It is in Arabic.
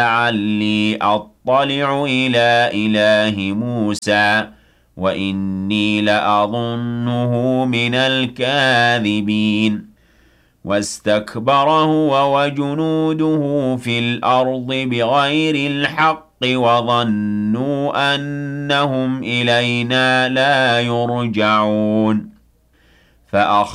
لعلي أطلع إلى إله موسى وإني لأظنه من الكاذبين واستكبر هو وجنوده في الأرض بغير الحق وظنوا أنهم إلينا لا يرجعون